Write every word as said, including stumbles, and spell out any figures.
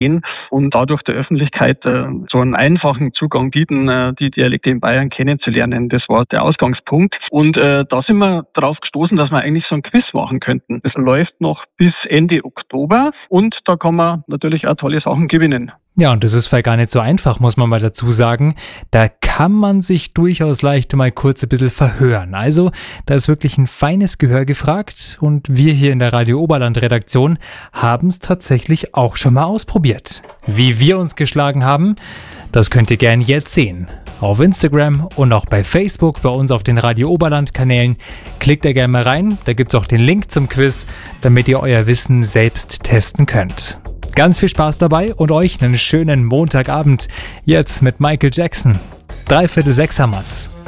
und dadurch der Öffentlichkeit äh, so einen einfachen Zugang bieten, äh, die Dialekte in Bayern kennenzulernen. Das war der Ausgangspunkt. Und äh, da sind wir darauf gestoßen, dass wir eigentlich so ein Quiz machen könnten. Das läuft noch bis Ende Oktober und da kann man natürlich auch tolle Sachen gewinnen. Ja, und das ist vielleicht gar nicht so einfach, muss man mal dazu sagen. Da kann man sich durchaus leicht mal kurz ein bisschen verhören. Also, da ist wirklich ein feines Gehör gefragt und wir hier in der Radio Oberland-Redaktion haben es tatsächlich auch schon mal ausprobiert. Wie wir uns geschlagen haben, das könnt ihr gern jetzt sehen. Auf Instagram und auch bei Facebook, bei uns auf den Radio Oberland-Kanälen. Klickt da gerne mal rein, da gibt es auch den Link zum Quiz, damit ihr euer Wissen selbst testen könnt. Ganz viel Spaß dabei und euch einen schönen Montagabend. Jetzt mit Michael Jackson. Dreiviertel sechs haben wir's.